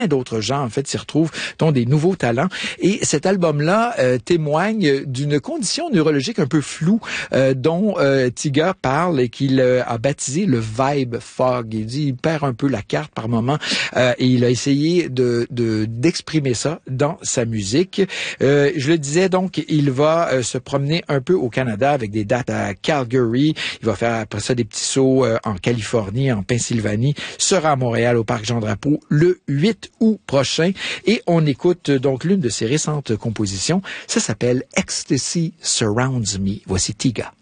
d'autres gens, en fait, s'y retrouvent, dont des nouveaux talents. Et cet album-là témoigne d'une condition neurologique un peu floue dont Tiga parle et qu'il a baptisé le vibe fog. Il dit il perd un peu la carte par moment et il a essayé d'exprimer ça dans sa musique. Je le disais donc, il va se promener un peu au Canada avec des dates à Calgary. Il va faire après ça des petits sauts en Californie, en Pennsylvanie, sera à Montréal au Parc Jean-Drapeau le 8 août prochain. Et on écoute donc l'une de ses récentes compositions. Ça s'appelle Ecstasy Surrounds Me. Voici Tiga.